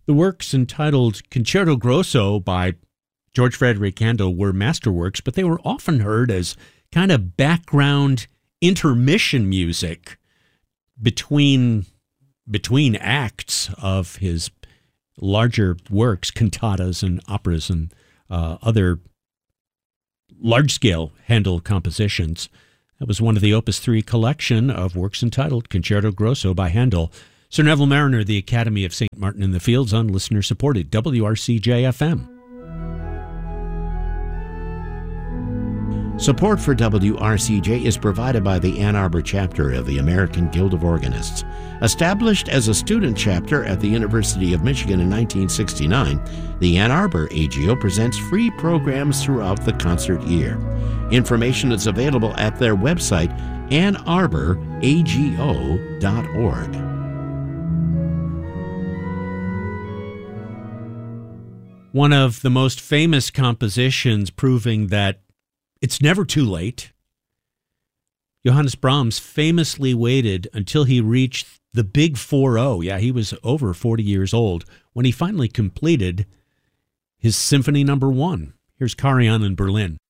The works entitled Concerto Grosso by George Frederick Handel were masterworks, but they were often heard as kind of background intermission music between acts of his larger works, cantatas and operas and other large-scale Handel compositions. That was one of the Opus 3 collection of works entitled Concerto Grosso by Handel. Sir Neville Mariner, the Academy of St. Martin in the Fields, on listener-supported WRCJ-FM. Support for WRCJ is provided by the Ann Arbor chapter of the American Guild of Organists. Established as a student chapter at the University of Michigan in 1969, the Ann Arbor AGO presents free programs throughout the concert year. Information is available at their website, annarbораgo.org. One of the most famous compositions proving that it's never too late. Johannes Brahms famously waited until he reached the big 4-0. Yeah, he was over 40 years old when he finally completed his Symphony No. 1. Here's Karajan in Berlin.